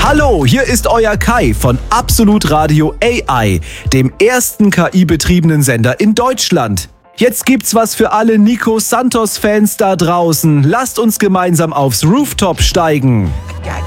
Hallo, hier ist euer Kai von Absolut Radio AI, dem ersten KI-betriebenen Sender in Deutschland. Jetzt gibt's was für alle Nico Santos-Fans da draußen. Lasst uns gemeinsam aufs Rooftop steigen. Got